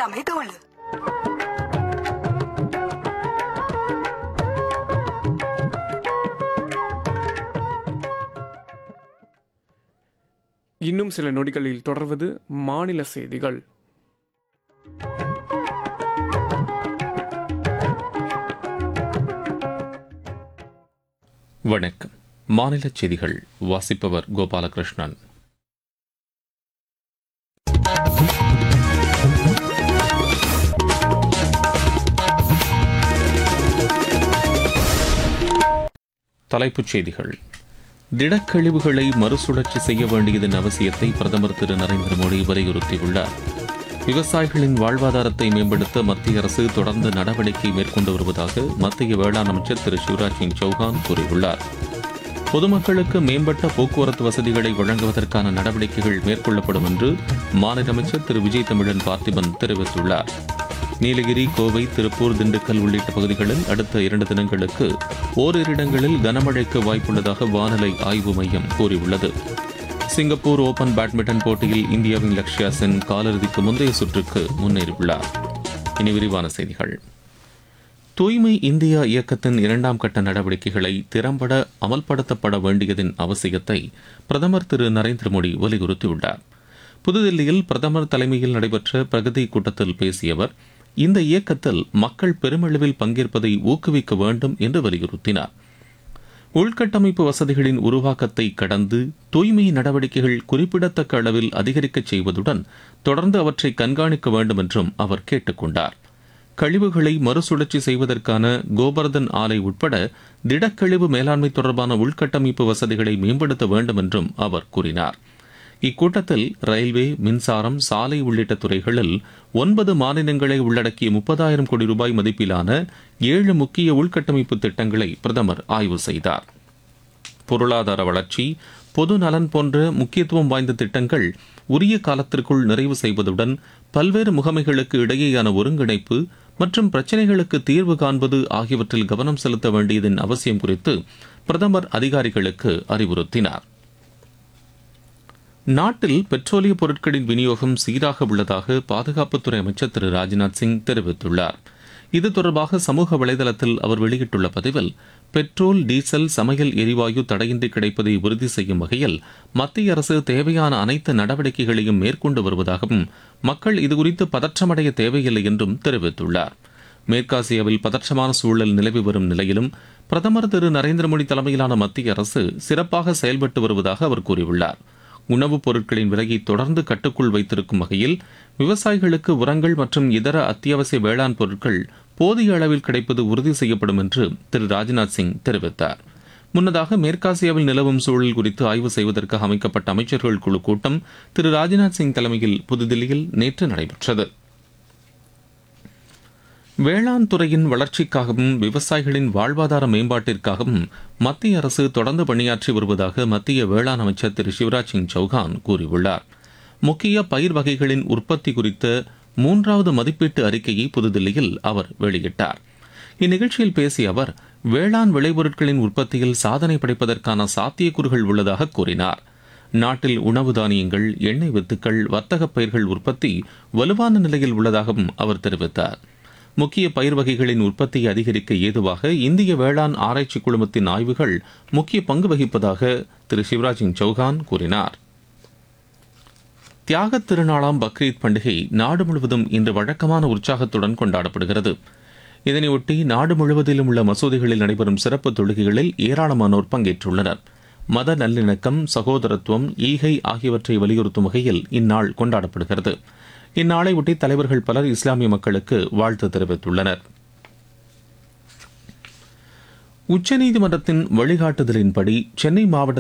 ළමයි තෝල. இன்னும் சில நொடிகளில் தொடர்வது மாநில செய்திகள். வணக்கம். மாநில செய்திகள் வாசிப்பவர் கோபாலகிருஷ்ணன். தலைப்புச் செய்திகள். திடக்கழிவுகளை மறுசுழற்சி செய்ய வேண்டியதன் அவசியத்தை பிரதமர் திரு நரேந்திர மோடி வலியுறுத்தியுள்ளார். விவசாயிகளின் வாழ்வாதாரத்தை மேம்படுத்த மத்திய அரசு தொடர்ந்து நடவடிக்கை மேற்கொண்டு வருவதாக மத்திய வேளாண் அமைச்சர் திரு சிவராஜ் சிங் சௌஹான் கூறியுள்ளார். பொதுமக்களுக்கு மேம்பட்ட போக்குவரத்து வசதிகளை வழங்குவதற்கான நடவடிக்கைகள் மேற்கொள்ளப்படும் என்று மாநில அமைச்சர் திரு விஜய் தமிழன் பார்த்திபன் தெரிவித்துள்ளார். நீலகிரி, கோவை, திருப்பூர், திண்டுக்கல் உள்ளிட்ட பகுதிகளில் அடுத்த 2 தினங்களுக்கு ஓரிரு இடங்களில் கனமழைக்கு வாய்ப்புள்ளதாக வானிலை ஆய்வு மையம் கூறியுள்ளது. சிங்கப்பூர் ஓபன் பேட்மிண்டன் போட்டியில் இந்தியாவின் லக்ஷ்யா சென் காலிறுதிக்கு முந்தைய சுற்றுக்கு முன்னேறியுள்ளார். இனி விரிவான செய்திகள். தூய்மை இந்தியா இயக்கத்தின் 2ஆம் கட்ட நடவடிக்கைகளை திறம்பட அமல்படுத்தப்பட வேண்டியதன் அவசியத்தை பிரதமர் திரு நரேந்திர மோடி வலியுறுத்தியுள்ளார். புதுதில்லியில் பிரதமர் தலைமையில் நடைபெற்ற பிரகதி கூட்டத்தில் பேசிய அவர், இந்த இயக்கத்தில் மக்கள் பெருமளவில் பங்கேற்பதை ஊக்குவிக்க வேண்டும் என்று வலியுறுத்தினார். உள்கட்டமைப்பு வசதிகளின் உருவாக்கத்தை கடந்து தூய்மை நடவடிக்கைகள் குறிப்பிடத்தக்க அளவில் அதிகரிக்கச் செய்வதுடன் தொடர்ந்து அவற்றை கண்காணிக்க வேண்டும் என்றும் அவர் கேட்டுக் கொண்டார். கழிவுகளை மறுசுழற்சி செய்வதற்கான கோபர்தன் ஆலை உட்பட திடக்கழிவு மேலாண்மை தொடர்பான உள்கட்டமைப்பு வசதிகளை மேம்படுத்த வேண்டும் என்றும் அவர் கூறினார். இக்கூட்டத்தில் ரயில்வே, மின்சாரம், சாலை உள்ளிட்ட துறைகளில் 9 மாநிலங்களை உள்ளடக்கிய 30,000 கோடி ரூபாய் மதிப்பிலான 7 முக்கிய உள்கட்டமைப்பு திட்டங்களை பிரதமர் ஆய்வு செய்தார். பொருளாதார வளர்ச்சி, பொது நலன் போன்ற முக்கியத்துவம் வாய்ந்த திட்டங்கள் உரிய காலத்திற்குள் நிறைவு செய்வதுடன் பல்வேறு முகமைகளுக்கு இடையேயான ஒருங்கிணைப்பு மற்றும் பிரச்சினைகளுக்கு தீர்வு காண்பது ஆகியவற்றில் கவனம் செலுத்த வேண்டியதன் அவசியம் குறித்து பிரதமர் அதிகாரிகளுக்கு அறிவுறுத்தினார். நாட்டில் பெட்ரோலிய பொருட்களின் விநியோகம் சீராக உள்ளதாக பாதுகாப்புத்துறை அமைச்சர் திரு ராஜ்நாத் சிங் தெரிவித்துள்ளார். இது தொடர்பாக சமூக வலைதளத்தில் அவர் வெளியிட்டுள்ள பதிவில், பெட்ரோல், டீசல், சமையல் எரிவாயு தடையின்றி கிடைப்பதை உறுதி செய்யும் வகையில் மத்திய அரசு தேவையான அனைத்து நடவடிக்கைகளையும் மேற்கொண்டு வருவதாகவும் மக்கள் இதுகுறித்து பதற்றமடைய தேவையில்லை என்றும் தெரிவித்துள்ளார். மேற்காசியாவில் பதற்றமான சூழல் நிலவி வரும் நிலையிலும் பிரதமர் திரு நரேந்திர மோடி தலைமையிலான மத்திய அரசு சிறப்பாக செயல்பட்டு வருவதாக அவர் கூறியுள்ளார். உணவுப் பொருட்களின் விலையை தொடர்ந்து கட்டுக்குள் வைத்திருக்கும் வகையில் விவசாயிகளுக்கு உரங்கள் மற்றும் இதர அத்தியாவசிய வேளாண் பொருட்கள் போதிய அளவில் கிடைப்பது உறுதி செய்யப்படும் என்று திரு ராஜ்நாத் சிங் தெரிவித்தார். முன்னதாக மேற்காசியாவில் நிலவும் சூழல் குறித்து ஆய்வு செய்வதற்காக அமைக்கப்பட்ட அமைச்சர்கள் குழு கூட்டம் திரு ராஜ்நாத் சிங் தலைமையில் புதுதில்லியில் நேற்று நடைபெற்றது. வேளாண் துறையின் வளர்ச்சிக்காகவும் விவசாயிகளின் வாழ்வாதார மேம்பாட்டிற்காகவும் மத்திய அரசு தொடர்ந்து பணியாற்றி வருவதாக மத்திய வேளாண் அமைச்சர் திரு சிவராஜ் சிங் சௌஹான் கூறியுள்ளார். முக்கிய பயிர் வகைகளின் உற்பத்தி குறித்த 3வது மதிப்பீட்டு அறிக்கையை புதுதில்லியில் அவர் வெளியிட்டார். இந்நிகழ்ச்சியில் பேசிய அவர், வேளாண் விளைபொருட்களின் உற்பத்தியில் சாதனை படைப்பதற்கான சாத்தியக்கூறுகள் உள்ளதாக கூறினார். நாட்டில் உணவு தானியங்கள், எண்ணெய் வித்துக்கள், வர்த்தக பயிர்கள் உற்பத்தி வலுவான நிலையில் உள்ளதாகவும் அவர் தெரிவித்தார். முக்கிய பயிர் வகைகளின் உற்பத்தியை அதிகரிக்க ஏதுவாக இந்திய வேளாண் ஆராய்ச்சி குழுமத்தின் ஆய்வுகள் முக்கிய பங்கு வகிப்பதாக திரு சிவராஜ் சிங் சௌஹான் கூறினார். தியாகத் திருநாளாம் பக்ரீத் பண்டிகை நாடு முழுவதும் இன்று வழக்கமான உற்சாகத்துடன் கொண்டாடப்படுகிறது. இதனையொட்டி நாடு முழுவதிலும் உள்ள மசூதிகளில் நடைபெறும் சிறப்பு தொழுகைகளில் ஏராளமானோர் பங்கேற்றுள்ளனர். மத நல்லிணக்கம், சகோதரத்துவம், ஈகை ஆகியவற்றை வலியுறுத்தும் வகையில் இந்நாள் கொண்டாடப்படுகிறது. இந்நாளையொட்டி தலைவர்கள் பலர் இஸ்லாமிய மக்களுக்கு வாழ்த்து தெரிவித்துள்ளனர். உச்சநீதிமன்றத்தின் வழிகாட்டுதலின்படி சென்னை மாவட்ட